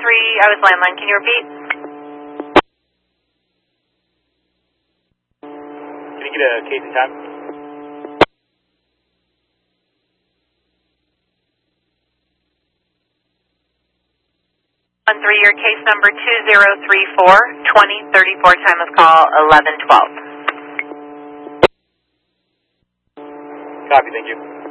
I was landline. Can you repeat? Can you get a case and time? Your case number 2034, 2034, time of call 1112. Copy, thank you.